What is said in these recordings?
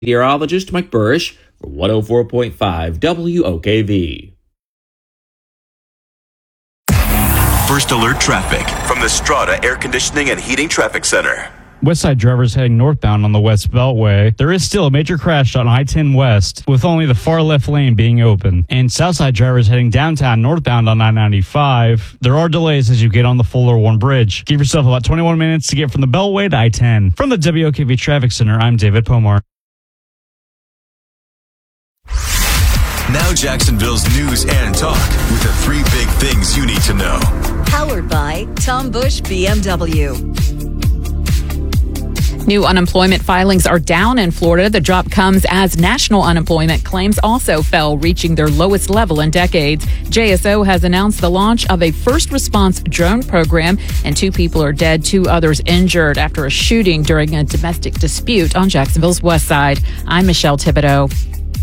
Meteorologist Mike Burrish for 104.5 WOKV. First alert traffic from the Strata Air Conditioning and Heating Traffic Center. Westside drivers heading northbound on the West Beltway. There is still a major crash on I-10 West, with only the far left lane being open. And Southside drivers heading downtown northbound on I-95. There are delays as you get on the Fuller Warren Bridge. Give yourself about 21 minutes to get from the Beltway to I-10. From the WOKV Traffic Center, I'm David Pomar. Now Jacksonville's news and talk with the three big things you need to know. Powered by Tom Bush BMW. New unemployment filings are down in Florida. The drop comes as national unemployment claims also fell, reaching their lowest level in decades. JSO has announced the launch of a first response drone program, and 2 people are dead, 2 others injured after a shooting during a domestic dispute on Jacksonville's west side. I'm Michelle Thibodeau.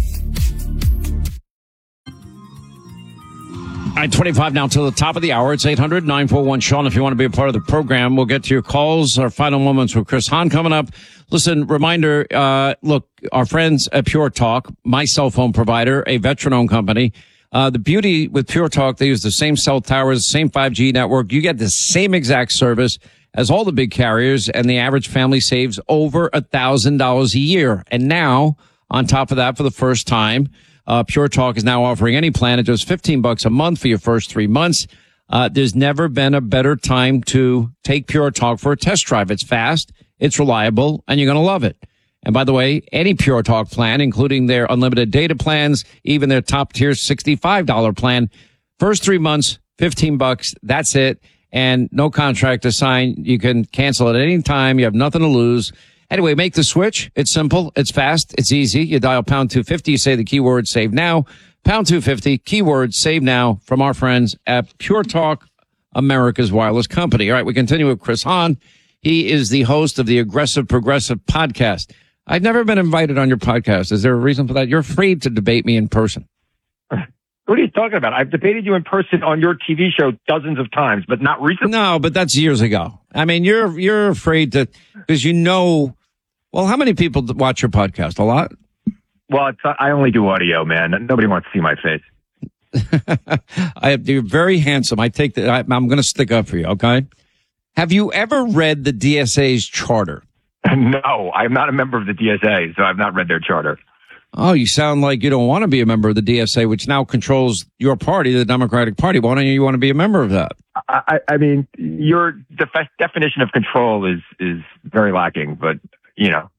I-25 now to the top of the hour. It's 800-941-SEAN if you want to be a part of the program. We'll get to your calls. Our final moments with Chris Hahn coming up. Listen, reminder, look, our friends at Pure Talk, my cell phone provider, a veteran-owned company. The beauty with Pure Talk, they use the same cell towers, same 5G network. You get the same exact service as all the big carriers, and the average family saves over $1,000 a year. And now, on top of that, for the first time, Pure Talk is now offering any plan at just $15 a month for your first 3 months. There's never been a better time to take Pure Talk for a test drive. It's fast, it's reliable, and you're going to love it. And by the way, any Pure Talk plan, including their unlimited data plans, even their top tier $65 plan, first 3 months, $15. That's it. And no contract to sign. You can cancel at any time. You have nothing to lose. Anyway, make the switch. It's simple. It's fast. It's easy. You dial pound 250. You say the keyword save now. Pound 250, keyword save now from our friends at Pure Talk, America's wireless company. All right, we continue with Chris Hahn. He is the host of the Aggressive Progressive podcast. I've never been invited on your podcast. Is there a reason for that? You're afraid to debate me in person. What are you talking about? I've debated you in person on your TV show dozens of times, but not recently. No, but that's years ago. I mean, you're afraid to, because you know. Well, how many people watch your podcast? A lot? Well, I only do audio, man. Nobody wants to see my face. You're very handsome. I'm going to stick up for you, okay? Have you ever read the DSA's charter? No, I'm not a member of the DSA, so I've not read their charter. Oh, you sound like you don't want to be a member of the DSA, which now controls your party, the Democratic Party. Why don't you want to be a member of that? I mean, your definition of control is very lacking, but you know,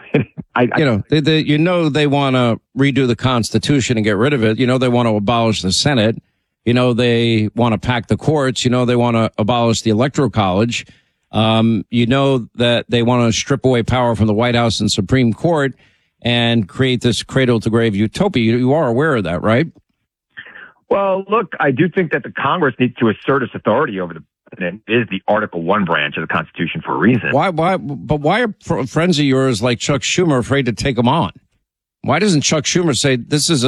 they want to redo the Constitution and get rid of it. You know, they want to abolish the Senate. You know, they want to pack the courts. You know, they want to abolish the Electoral College. You know that they want to strip away power from the White House and Supreme Court and create this cradle to grave utopia. You are aware of that, right? Well, look, I do think that the Congress needs to assert its authority over the president. It is the Article 1 branch of the Constitution for a reason. Why are friends of yours like Chuck Schumer afraid to take them on? Why doesn't Chuck Schumer say this is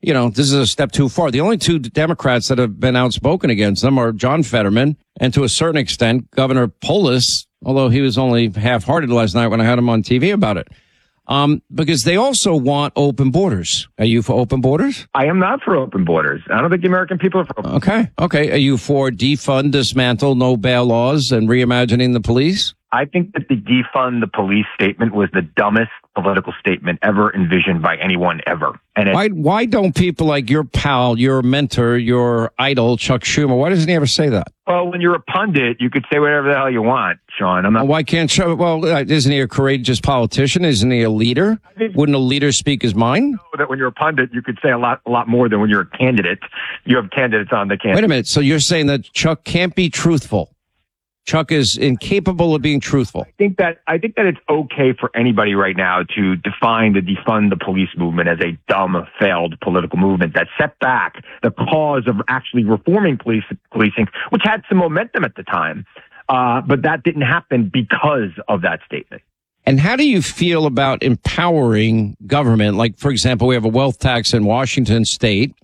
a step too far? The only 2 Democrats that have been outspoken against them are John Fetterman and to a certain extent Governor Polis, although he was only half-hearted last night when I had him on TV about it. Because they also want open borders. Are you for open borders? I am not for open borders. I don't think the American people are for open borders. Okay. Are you for defund, dismantle, no bail laws, and reimagining the police? I think that the defund the police statement was the dumbest political statement ever envisioned by anyone ever. And why don't people like your pal, your mentor, your idol, Chuck Schumer, why doesn't he ever say that? Well, when you're a pundit, you could say whatever the hell you want, Sean. Why can't Chuck? Well, isn't he a courageous politician? Isn't he a leader? Wouldn't a leader speak his mind? Know that when you're a pundit, you could say a lot more than when you're a candidate. You have candidates on the candidate. Wait a minute. So you're saying that Chuck can't be truthful? Chuck is incapable of being truthful. I think that it's okay for anybody right now to define the defund the police movement as a dumb, failed political movement that set back the cause of actually reforming policing, which had some momentum at the time. But that didn't happen because of that statement. And how do you feel about empowering government? Like, for example, we have a wealth tax in Washington state.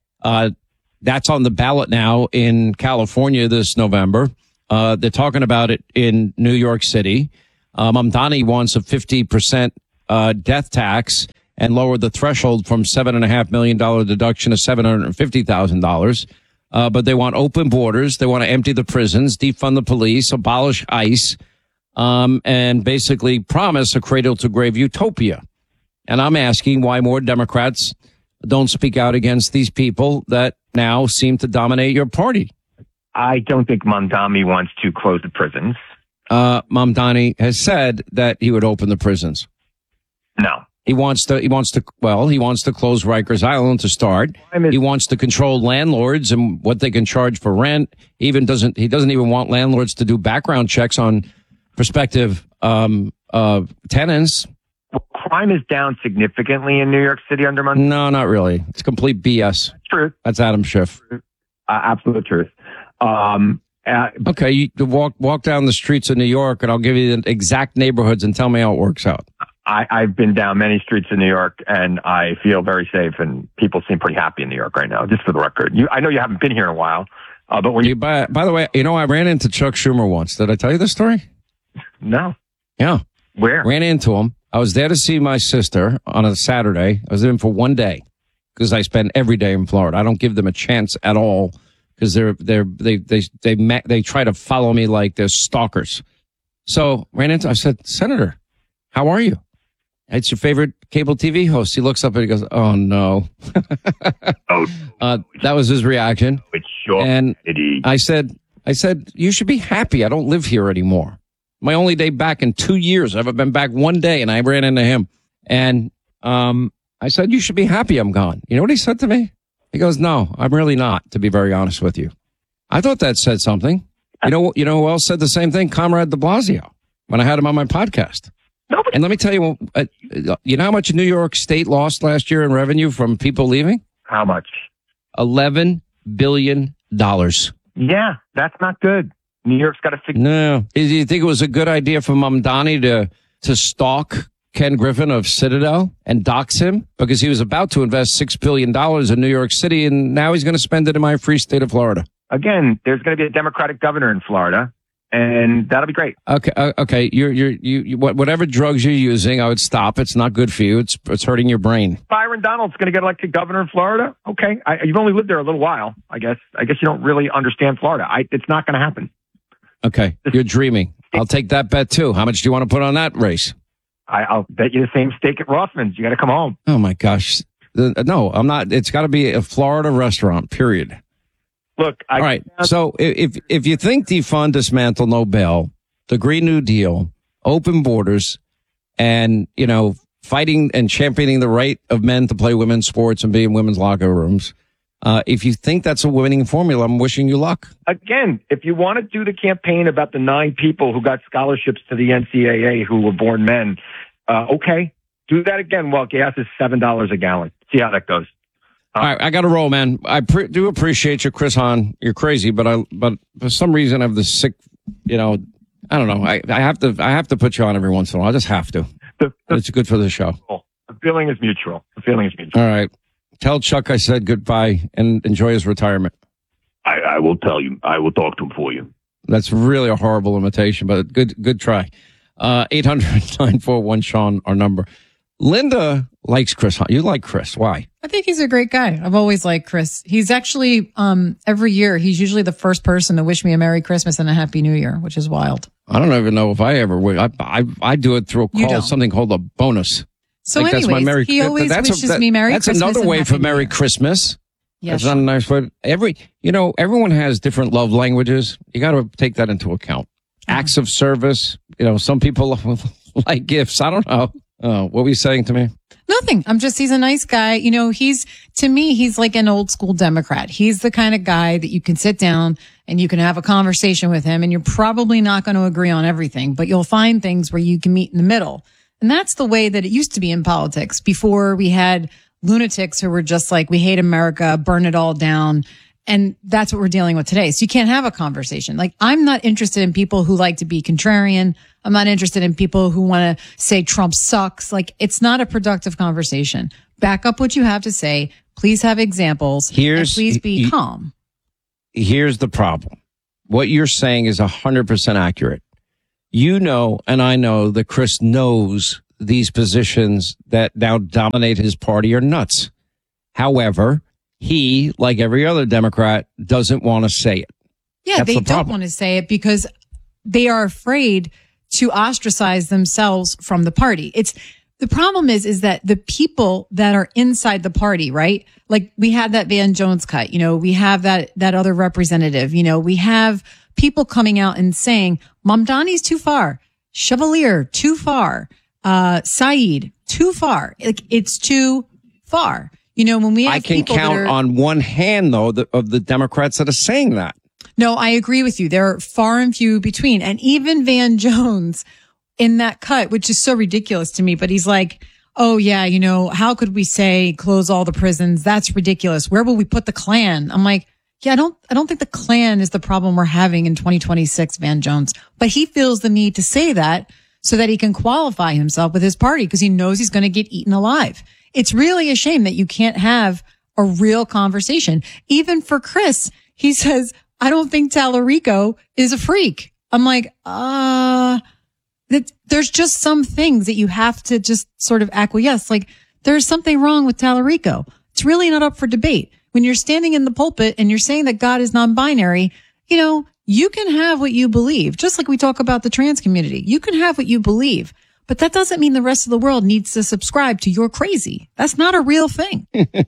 That's on the ballot now in California this November. They're talking about it in New York City. Mamdani wants a 50% death tax and lowered the threshold from $7.5 million deduction to $750,000. But they want open borders. They want to empty the prisons, defund the police, abolish ICE, and basically promise a cradle to grave utopia. And I'm asking why more Democrats don't speak out against these people that now seem to dominate your party. I don't think Mamdani wants to close the prisons. Mamdani has said that he would open the prisons. No. He wants to close Rikers Island to start. He wants to control landlords and what they can charge for rent. He doesn't even want landlords to do background checks on prospective tenants. Well, crime is down significantly in New York City under Mamdani. No, not really. It's complete BS. Truth. That's Adam Schiff. Absolute truth. Okay, you walk down the streets of New York, and I'll give you the exact neighborhoods and tell me how it works out. I've been down many streets in New York, and I feel very safe, and people seem pretty happy in New York right now, just for the record. I know you haven't been here in a while, but when you... By the way, I ran into Chuck Schumer once. Did I tell you this story? No. Yeah. Where? Ran into him. I was there to see my sister on a Saturday. I was there for one day because I spend every day in Florida. I don't give them a chance at all because they try to follow me like they're stalkers. So I said, Senator, how are you? It's your favorite cable TV host. He looks up and he goes, oh, no. That was his reaction. It's sure. And I said, you should be happy. I don't live here anymore. My only day back in 2 years. I've been back one day, and I ran into him. And I said, you should be happy I'm gone. You know what he said to me? He goes, no, I'm really not, to be very honest with you. I thought that said something. You know who else said the same thing? Comrade de Blasio, when I had him on my podcast. And let me tell you, you know how much New York State lost last year in revenue from people leaving? How much? $11 billion. Yeah, that's not good. New York's got to figure. No. Do you think it was a good idea for Mamdani to stalk Ken Griffin of Citadel and dox him? Because he was about to invest $6 billion in New York City, and now he's going to spend it in my free state of Florida. Again, there's going to be a Democratic governor in Florida, and that'll be great. Okay. You whatever drugs you're using, I would stop. It's not good for you. It's hurting your brain. Byron Donalds going to get elected governor in Florida. Okay. You've only lived there a little while, I guess. I guess you don't really understand Florida. It's not going to happen. Okay. You're dreaming. I'll take that bet too. How much do you want to put on that race? I'll bet you the same steak at Rossman's. You got to come home. Oh my gosh. No, I'm not. It's got to be a Florida restaurant, period. Look, all right. So if you think defund, dismantle, no bail, the Green New Deal, open borders, and, fighting and championing the right of men to play women's sports and be in women's locker rooms, if you think that's a winning formula, I'm wishing you luck. Again, if you want to do the campaign about the 9 people who got scholarships to the NCAA who were born men, okay, do that again while gas is $7 a gallon. See how that goes. All right, I got to roll, man. I do appreciate you, Chris Hahn. You're crazy, but for some reason I have the sick, I don't know. I have to put you on every once in a while. I just have to. It's good for the show. The feeling is mutual. All right. Tell Chuck I said goodbye and enjoy his retirement. I will tell you. I will talk to him for you. That's really a horrible imitation, but good try. 800-941-SEAN, our number. Linda likes Chris. You like Chris. Why? I think he's a great guy. I've always liked Chris. He's actually, every year, he's usually the first person to wish me a Merry Christmas and a Happy New Year, which is wild. I don't even know if I ever would. I do it through a call, something called a bonus. So anyways, he always wishes me Merry Christmas. That's another way for Merry Christmas. Yes. That's not a nice way. Everyone has different love languages. You got to take that into account. Acts of service. Some people like gifts. I don't know. What were you saying to me? Nothing. He's a nice guy. To me, he's like an old school Democrat. He's the kind of guy that you can sit down and you can have a conversation with him, and you're probably not going to agree on everything, but you'll find things where you can meet in the middle. And that's the way that it used to be in politics before we had lunatics who were just like, we hate America, burn it all down. And that's what we're dealing with today. So you can't have a conversation. Like, I'm not interested in people who like to be contrarian. I'm not interested in people who want to say Trump sucks. Like, it's not a productive conversation. Back up what you have to say. Please have examples. And please be calm. Here's the problem. What you're saying is 100% accurate. And I know that Chris knows these positions that now dominate his party are nuts. However, he, like every other Democrat, doesn't want to say it. Yeah, That's they the don't problem. want to say it because they are afraid to ostracize themselves from the party. The problem is that the people that are inside the party, right? Like we have that Van Jones cut, we have that other representative, we have people coming out and saying, Mamdani's too far, Chevalier too far, Saeed too far. Like it's too far. When we have I can people count on one hand, though, of the Democrats that are saying that. No, I agree with you. They're far and few between. And even Van Jones in that cut, which is so ridiculous to me, but he's like, oh yeah, how could we say close all the prisons? That's ridiculous. Where will we put the Klan? I'm like, yeah, I don't think the Klan is the problem we're having in 2026, Van Jones. But he feels the need to say that so that he can qualify himself with his party because he knows he's going to get eaten alive. It's really a shame that you can't have a real conversation. Even for Chris, he says, I don't think Tallarico is a freak. I'm like, there's just some things that you have to just sort of acquiesce. Like there's something wrong with Tallarico. It's really not up for debate. When you're standing in the pulpit and you're saying that God is non-binary, you can have what you believe. Just like we talk about the trans community. You can have what you believe, but that doesn't mean the rest of the world needs to subscribe to you're crazy. That's not a real thing.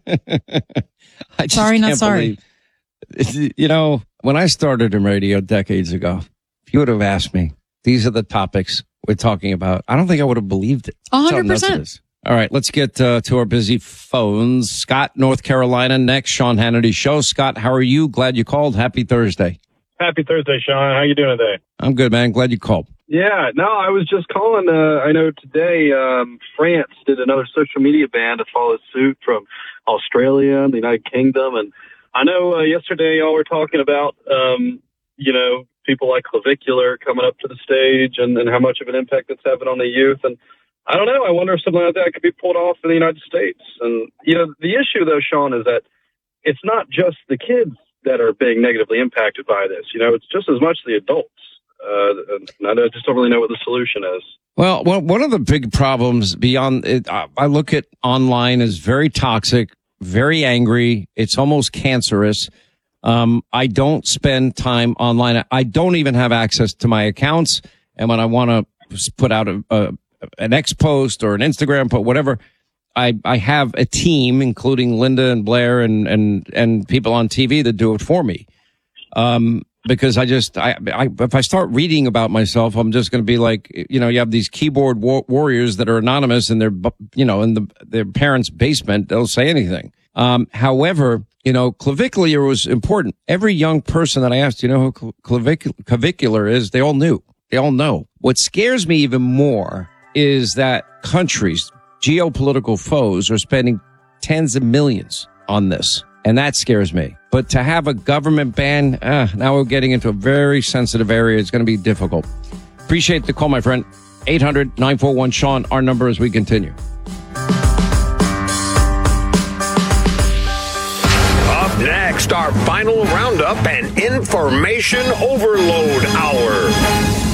Sorry, not sorry. When I started in radio decades ago, if you would have asked me, these are the topics we're talking about, I don't think I would have believed it. 100%. All right, let's get to our busy phones. Scott, North Carolina, next. Sean Hannity Show. Scott, how are you? Glad you called. Happy Thursday. Happy Thursday, Sean. How you doing today? I'm good, man. Glad you called. Yeah, no, I was just calling. I know today France did another social media ban to follow suit from Australia and the United Kingdom. And I know yesterday y'all were talking about, people like Clavicular coming up to the stage and how much of an impact it's having on the youth. And I don't know. I wonder if something like that could be pulled off in the United States. And, the issue, though, Sean, is that it's not just the kids that are being negatively impacted by this. It's just as much the adults. And I just don't really know what the solution is. Well, one of the big problems beyond it, I look at online as very toxic, very angry. It's almost cancerous. I don't spend time online. I don't even have access to my accounts. And when I want to put out an X post or an Instagram post, whatever, I have a team, including Linda and Blair and people on TV that do it for me. Because if I start reading about myself, I'm just going to be like, you have these keyboard warriors that are anonymous in their, in their parents' basement. They'll say anything. However, clavicular was important. Every young person that I asked, who clavicular is, they all knew. They all know. What scares me even more is that countries, geopolitical foes, are spending tens of millions on this. And that scares me. But to have a government ban, now we're getting into a very sensitive area. It's going to be difficult. Appreciate the call, my friend. 800-941-SEAN, our number as we continue. Up next, our final roundup and information overload hour.